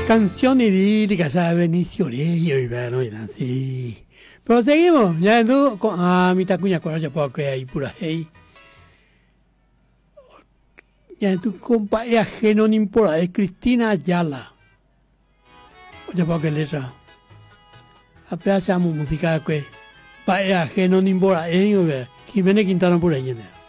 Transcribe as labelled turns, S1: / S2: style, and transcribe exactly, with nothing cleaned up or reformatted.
S1: canción idílica, ya Benicio Reyes y bueno, y así. Pero seguimos, ya tú, a mi tacuña con yo puedo que hay pura hey. Ya tu compa es ajeno ni importa, es Cristina Ayala. Yo puedo que letra. Apenas llamo música que pa es ajeno ni importa, es Jiménez Quintana por ahí.